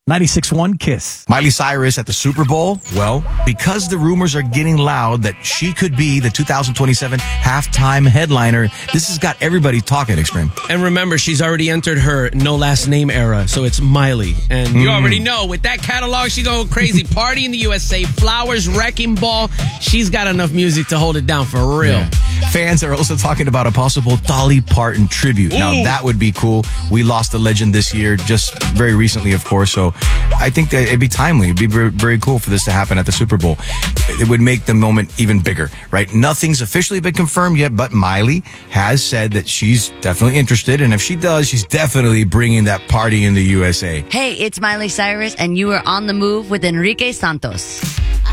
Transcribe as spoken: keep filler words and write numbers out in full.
ninety-six point one Kiss. Miley Cyrus at the Super Bowl? Well, because the rumors are getting loud that she could be the two thousand twenty-seven halftime headliner, this has got everybody talking, Extreme. And remember, she's already entered her no last name era, so it's Miley. And you Mm. already know, with that catalog, she go crazy. Party in the U S A, Flowers, Wrecking Ball. She's got enough music to hold it down for real. Yeah. Fans are also talking about a possible Dolly Parton tribute. Now, Ooh. that would be cool. We lost a legend this year, just very recently, of course. So I think that it'd be timely. It'd be very, very cool for this to happen at the Super Bowl. It would make the moment even bigger, right? Nothing's officially been confirmed yet, but Miley has said that she's definitely interested. And if she does, she's definitely bringing that party in the U S A. Hey, it's Miley Cyrus, and you are on the move with Enrique Santos.